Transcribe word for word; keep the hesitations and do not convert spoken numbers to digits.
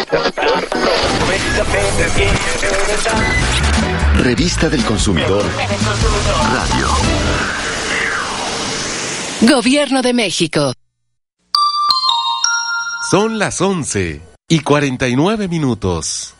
Revista del Consumidor Radio. Gobierno de México. Son las once y cuarenta y nueve minutos.